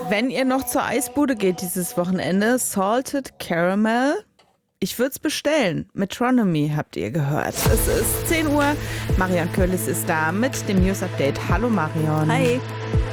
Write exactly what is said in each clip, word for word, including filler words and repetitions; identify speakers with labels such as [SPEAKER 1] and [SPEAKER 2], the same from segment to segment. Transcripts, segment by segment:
[SPEAKER 1] Wenn ihr noch zur Eisbude geht dieses Wochenende, Salted Caramel, ich würde es bestellen. Metronomy habt ihr gehört. Es ist zehn Uhr, Marion Körles ist da mit dem News Update. Hallo Marion.
[SPEAKER 2] Hi.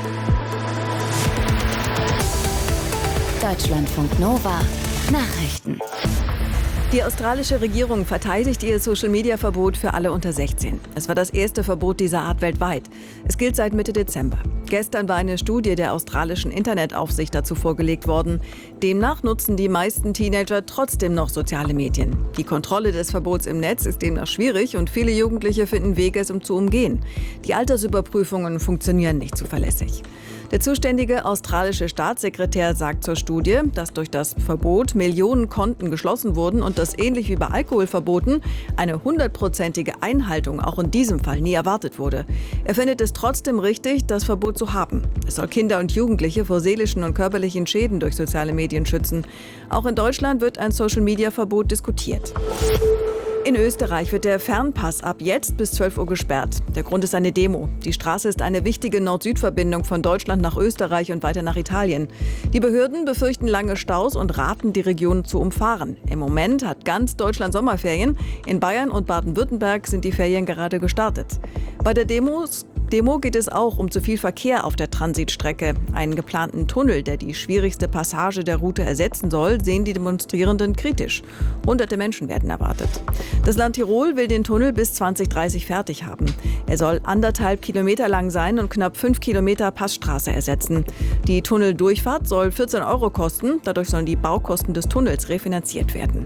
[SPEAKER 3] Deutschlandfunk Nova Nachrichten.
[SPEAKER 2] Die australische Regierung verteidigt ihr Social-Media-Verbot für alle unter sechzehn. Es war das erste Verbot dieser Art weltweit. Es gilt seit Mitte Dezember. Gestern war eine Studie der australischen Internetaufsicht dazu vorgelegt worden. Demnach nutzen die meisten Teenager trotzdem noch soziale Medien. Die Kontrolle des Verbots im Netz ist demnach schwierig und viele Jugendliche finden Wege, es um zu umgehen. Die Altersüberprüfungen funktionieren nicht zuverlässig. Der zuständige australische Staatssekretär sagt zur Studie, dass durch das Verbot Millionen Konten geschlossen wurden und dass ähnlich wie bei Alkoholverboten eine hundertprozentige Einhaltung auch in diesem Fall nie erwartet wurde. Er findet es trotzdem richtig, das Verbot zu haben. Es soll Kinder und Jugendliche vor seelischen und körperlichen Schäden durch soziale Medien schützen. Auch in Deutschland wird ein Social-Media-Verbot diskutiert. In Österreich wird der Fernpass ab jetzt bis zwölf Uhr gesperrt. Der Grund ist eine Demo. Die Straße ist eine wichtige Nord-Süd-Verbindung von Deutschland nach Österreich und weiter nach Italien. Die Behörden befürchten lange Staus und raten, die Region zu umfahren. Im Moment hat ganz Deutschland Sommerferien. In Bayern und Baden-Württemberg sind die Ferien gerade gestartet. Bei der Demos Demo geht es auch um zu viel Verkehr auf der Transitstrecke. Einen geplanten Tunnel, der die schwierigste Passage der Route ersetzen soll, sehen die Demonstrierenden kritisch. Hunderte Menschen werden erwartet. Das Land Tirol will den Tunnel bis zwanzig dreißig fertig haben. Er soll anderthalb Kilometer lang sein und knapp fünf Kilometer Passstraße ersetzen. Die Tunneldurchfahrt soll vierzehn Euro kosten. Dadurch sollen die Baukosten des Tunnels refinanziert werden.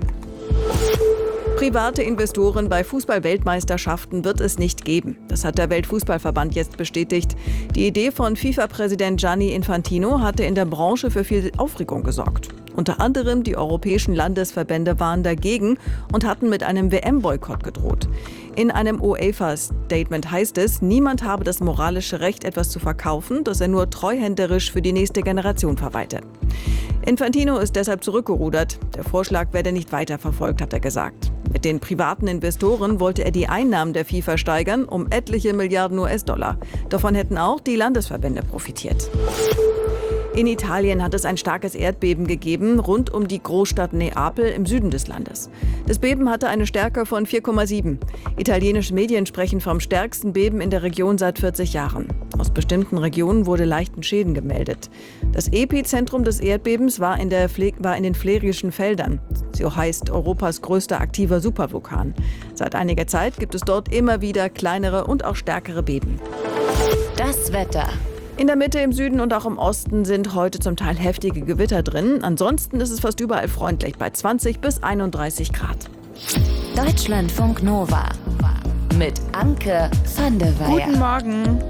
[SPEAKER 2] Private Investoren bei Fußball-Weltmeisterschaften wird es nicht geben. Das hat der Weltfußballverband jetzt bestätigt. Die Idee von FIFA-Präsident Gianni Infantino hatte in der Branche für viel Aufregung gesorgt. Unter anderem die europäischen Landesverbände waren dagegen und hatten mit einem W M-Boykott gedroht. In einem UEFA-Statement heißt es, niemand habe das moralische Recht, etwas zu verkaufen, das er nur treuhänderisch für die nächste Generation verwalte. Infantino ist deshalb zurückgerudert. Der Vorschlag werde nicht weiterverfolgt, hat er gesagt. Mit den privaten Investoren wollte er die Einnahmen der FIFA steigern um etliche Milliarden U S-Dollar. Davon hätten auch die Landesverbände profitiert. In Italien hat es ein starkes Erdbeben gegeben, rund um die Großstadt Neapel im Süden des Landes. Das Beben hatte eine Stärke von vier Komma sieben. Italienische Medien sprechen vom stärksten Beben in der Region seit vierzig Jahren. Aus bestimmten Regionen wurde leichten Schäden gemeldet. Das Epizentrum des Erdbebens war in, der Fle- war in den Flerischen Feldern. So heißt Europas größter aktiver Supervulkan. Seit einiger Zeit gibt es dort immer wieder kleinere und auch stärkere Beben.
[SPEAKER 3] Das Wetter.
[SPEAKER 2] In der Mitte, im Süden und auch im Osten sind heute zum Teil heftige Gewitter drin. Ansonsten ist es fast überall freundlich bei zwanzig bis einunddreißig Grad.
[SPEAKER 3] Deutschlandfunk Nova mit Anke van der Weyer.
[SPEAKER 1] Guten Morgen.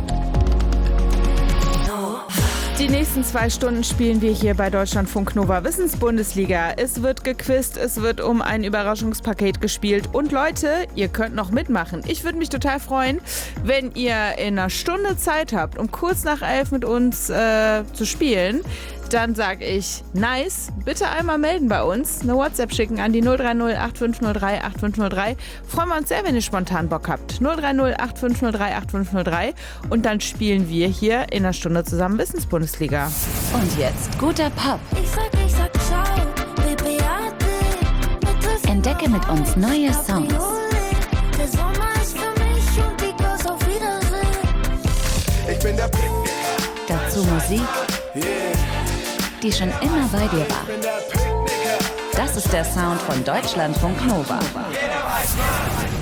[SPEAKER 1] Die nächsten zwei Stunden spielen wir hier bei Deutschlandfunk Nova Wissensbundesliga. Es wird gequizt, es wird um ein Überraschungspaket gespielt. Und Leute, ihr könnt noch mitmachen. Ich würde mich total freuen, wenn ihr in einer Stunde Zeit habt, um kurz nach elf mit uns äh, zu spielen. Dann sage ich, nice, bitte einmal melden bei uns, eine WhatsApp schicken an die null drei null acht fünf null drei acht fünf null drei. Freuen wir uns sehr, wenn ihr spontan Bock habt. null drei null acht fünf null drei acht fünf null drei und dann spielen wir hier in einer Stunde zusammen Wissensbundesliga.
[SPEAKER 3] Und jetzt guter Pop.
[SPEAKER 4] Ich sag, ich sag ciao, Baby, ade.
[SPEAKER 3] Entdecke mit uns neue Songs.
[SPEAKER 4] Der Sommer ist für mich und die Girls auf Wiedersehen.
[SPEAKER 5] Ich bin der Picknicker.
[SPEAKER 3] Dazu Musik,
[SPEAKER 5] Yeah.
[SPEAKER 3] die schon immer bei dir war.
[SPEAKER 5] Ich bin der Picknicker.
[SPEAKER 3] Das ist der Sound von Deutschlandfunk Nova.
[SPEAKER 5] Jeder weiß,